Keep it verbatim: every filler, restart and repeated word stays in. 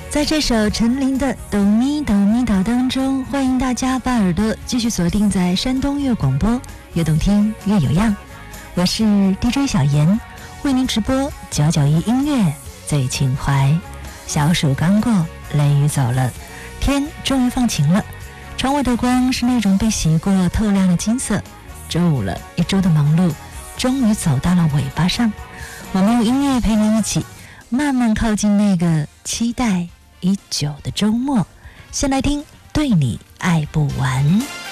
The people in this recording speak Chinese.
在这首陈琳的《哆咪哆咪哆》当中，欢迎大家把耳朵继续锁定在山东乐广播，越动听越有样。我是 D J 小妍，为您直播九九一音乐最情怀。小暑刚过，雷雨走了，天终于放晴了。窗外的光是那种被洗过透亮的金色。周五了，一周的忙碌终于走到了尾巴上。我们用音乐陪您一起慢慢靠近那个期待已久的周末。先来听《对你爱不完》。